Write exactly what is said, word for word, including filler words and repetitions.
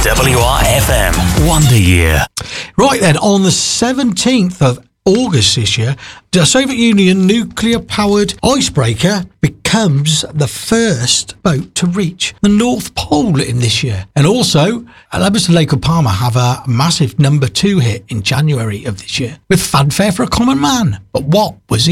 W R F M Wonder Year. Right then, on the seventeenth of August this year, the Soviet Union nuclear-powered icebreaker becomes the first boat to reach the North Pole in this year. And also, Lebanon Lake Palmer have a massive number two hit in January of this year with Fanfare for a Common Man. But what was he